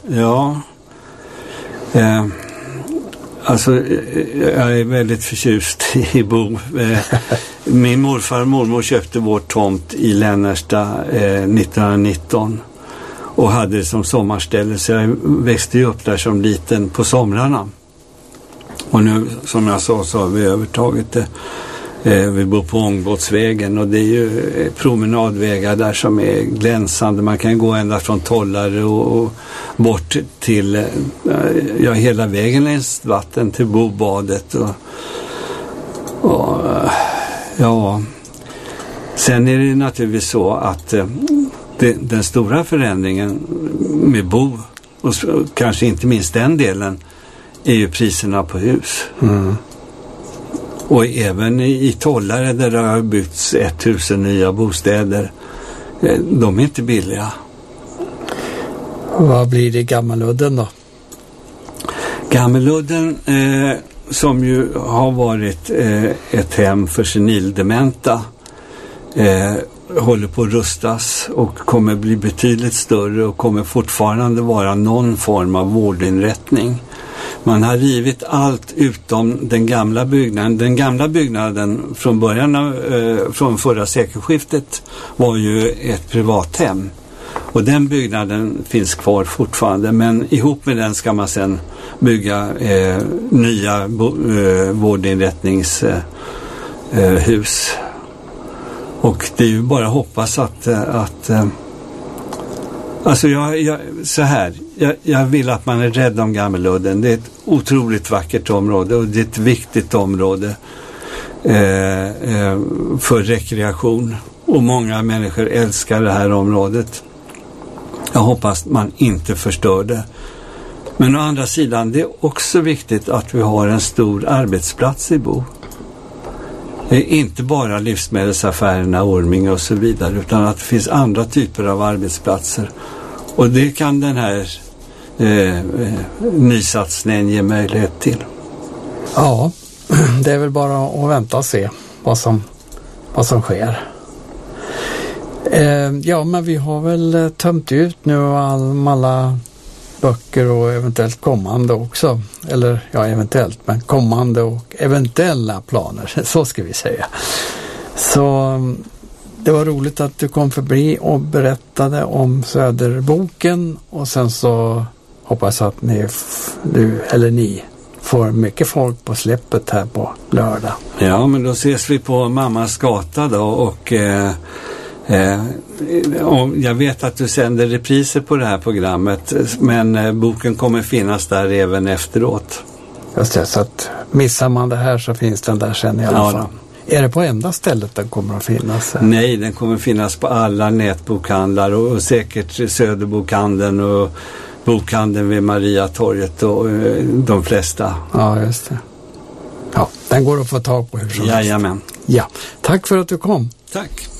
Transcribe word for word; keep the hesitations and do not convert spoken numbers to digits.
Ja. Eh, alltså, jag är väldigt förtjust i Bo. Eh, min morfar och mormor köpte vår tomt i Lännersta eh, nittonhundranitton och hade det som sommarställe, så jag växte ju upp där som liten på somrarna. Och nu, som jag sa, så har vi övertagit det. Eh, vi bor på Ångbåtsvägen och det är ju promenadvägar där som är glänsande. Man kan gå ända från Tollare och, och bort till, eh, ja, hela vägen längs vatten till Bobadet. Och, och, ja, sen är det naturligtvis så att eh, det, den stora förändringen med Bo, och kanske inte minst den delen, är ju priserna på hus. Mm. Och även i, i Tollare där det har byggts tusen nya bostäder, de är inte billiga. Vad blir det i Gammeludden då? Gammeludden, eh, som ju har varit eh, ett hem för senildementa, eh, håller på att rustas och kommer bli betydligt större och kommer fortfarande vara någon form av vårdinrättning. Man har rivit allt utom den gamla byggnaden. Den gamla byggnaden från början av, eh, från förra sekelskiftet var ju ett privathem. Och den byggnaden finns kvar fortfarande, men ihop med den ska man sedan bygga eh, nya bo, eh, vårdinrättningshus. Eh, och det är ju bara att hoppas att, att eh, alltså jag, jag, så här, jag, jag vill att man är rädd om Gammeludden. Det är ett otroligt vackert område och det är ett viktigt område eh, eh, för rekreation. Och många människor älskar det här området. Jag hoppas man inte förstör det. Men å andra sidan, det är också viktigt att vi har en stor arbetsplats i Bo. Inte bara livsmedelsaffärerna, Orminge och så vidare, utan att det finns andra typer av arbetsplatser. Och det kan den här eh, nysatsningen ge möjlighet till. Ja, det är väl bara att vänta och se vad som, vad som sker. Eh, ja, men vi har väl tömt ut nu all, alla böcker och eventuellt kommande också. Eller ja, eventuellt, men kommande och eventuella planer, så ska vi säga. Så det var roligt att du kom förbi och berättade om Söderboken, och sen så hoppas att ni, du eller ni får mycket folk på släppet här på lördag. Ja, men då ses vi på Mammas gata då, och eh, eh, jag vet att du sänder repriser på det här programmet, men eh, boken kommer finnas där även efteråt. Just det, så att missar man det här så finns den där sen i alla Ja, fall. Är det på enda stället den kommer att finnas? Nej, den kommer finnas på alla nätbokhandlar och, och säkert Söderbokhandeln och bokhandeln vid Mariatorget och eh, de flesta. Ja, just det. Ja, den går att få tag på hur som helst. Jajamän. Ja, tack för att du kom. Tack.